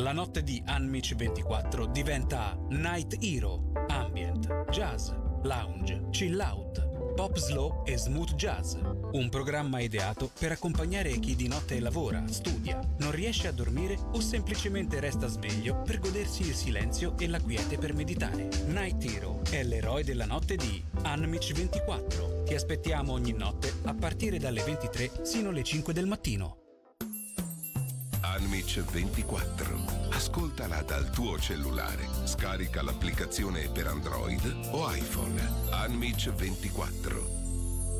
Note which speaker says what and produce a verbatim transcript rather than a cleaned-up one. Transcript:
Speaker 1: la notte di Unmich ventiquattro diventa Night Hero, ambient, jazz, lounge, chill out, pop slow e smooth jazz. Un programma ideato per accompagnare chi di notte lavora, studia, non riesce a dormire o semplicemente resta sveglio per godersi il silenzio e la quiete per meditare. Night Hero è l'eroe della notte di Unmich ventiquattro. Ti aspettiamo ogni notte a partire dalle ventitré sino alle cinque del mattino.
Speaker 2: Unmich ventiquattro. Ascoltala dal tuo cellulare. Scarica l'applicazione per Android o iPhone. Unmich ventiquattro.